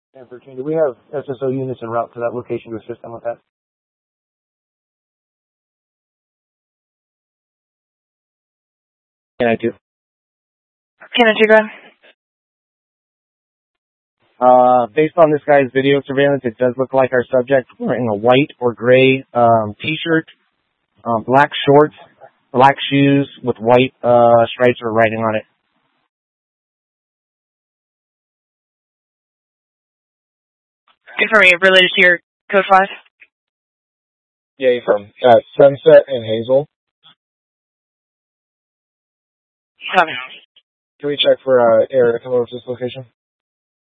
And 13, do we have SSO units en route to that location to assist them with that? Can I do? Go ahead. Based on this guy's video surveillance, it does look like our subject wearing a white or gray t-shirt, black shorts, black shoes with white stripes or writing on it. Confirm me, related to your code 5? Yeah, you're from Sunset and Hazel. Copy. Can we check for area to come over to this location?